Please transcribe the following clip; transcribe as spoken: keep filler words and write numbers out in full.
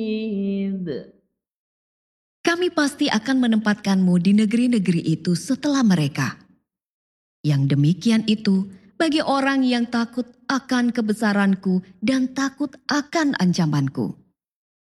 Kami pasti akan menempatkanmu di negeri-negeri itu setelah mereka. Yang demikian itu bagi orang yang takut akan kebesaranku dan takut akan ancamanku.